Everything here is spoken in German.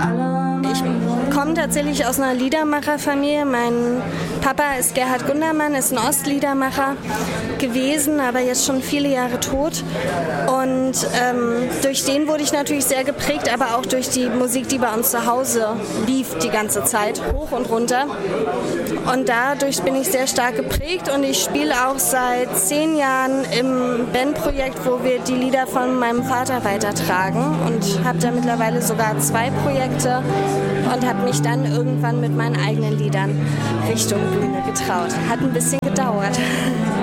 Ich komme tatsächlich aus einer Liedermacherfamilie. Mein Papa ist Gerhard Gundermann, ist ein Ostliedermacher gewesen, aber jetzt schon viele Jahre tot. Und durch den wurde ich natürlich sehr geprägt, aber auch durch die Musik, die bei uns zu Hause lief die ganze Zeit, hoch und runter. Und dadurch bin ich sehr stark geprägt und ich spiele auch seit 10 Jahren im Bandprojekt, wo wir die Lieder von meinem Vater weitertragen und habe da mittlerweile sogar 2 Projekte und habe mich dann irgendwann mit meinen eigenen Liedern Richtung Bühne getraut. Hat ein bisschen gedauert.